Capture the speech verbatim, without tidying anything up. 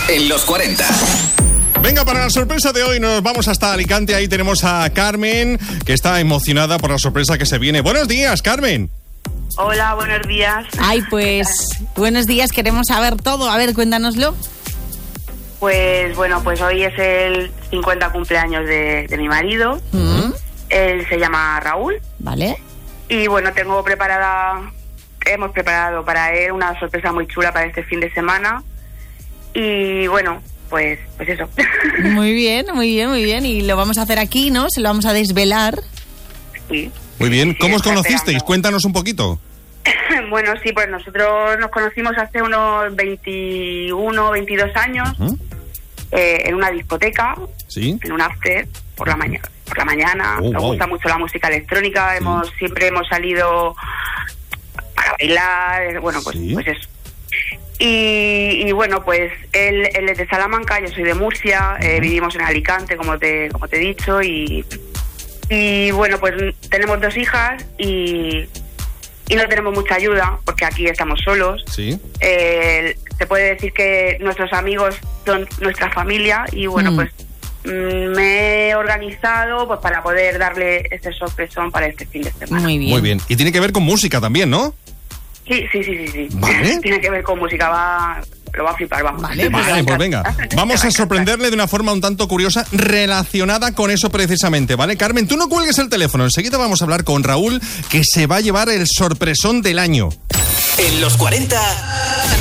en los cuarenta. Venga, para la sorpresa de hoy nos vamos hasta Alicante. Ahí tenemos a Carmen, que está emocionada por la sorpresa que se viene. Buenos días, Carmen. Hola, buenos días. Ay, pues, buenos días, queremos saber todo. A ver, cuéntanoslo. Pues bueno, pues hoy es el cincuenta cumpleaños de, de mi marido. Mm. Él se llama Raúl. Vale. Y bueno, tengo preparada, hemos preparado para él una sorpresa muy chula para este fin de semana. Y bueno, pues, pues eso. Muy bien, muy bien, muy bien. Y lo vamos a hacer aquí, ¿no? Se lo vamos a desvelar. Sí. Muy bien. ¿Cómo os está conocisteis? esperando. Cuéntanos un poquito. Bueno, sí, pues nosotros nos conocimos hace unos veintiuno, veintidós años. Uh-huh. eh, en una discoteca, Sí. en un after, por la mañana. Por la mañana. Oh, Nos wow. gusta mucho la música electrónica. Sí. Hemos Siempre hemos salido para bailar. Bueno, pues, Sí. pues eso. Y, y bueno, pues él, él es de Salamanca, yo soy de Murcia, eh, vivimos en Alicante, como te como te he dicho, y, y bueno, pues tenemos dos hijas y, y no tenemos mucha ayuda, porque aquí estamos solos. Sí. Eh, se puede decir que nuestros amigos son nuestra familia y bueno, Mm. pues mm, me he organizado pues para poder darle este sorpresón para este fin de semana. Muy bien. Muy bien. Y tiene que ver con música también, ¿no? Sí, sí, sí, sí, sí. Vale. Tiene que ver con música, va, lo va a flipar, vamos. Vale, Vale, pues venga. Vamos a sorprenderle de una forma un tanto curiosa relacionada con eso precisamente, ¿vale? Carmen, tú no cuelgues el teléfono. Enseguida vamos a hablar con Raúl, que se va a llevar el sorpresón del año. En los cuarenta.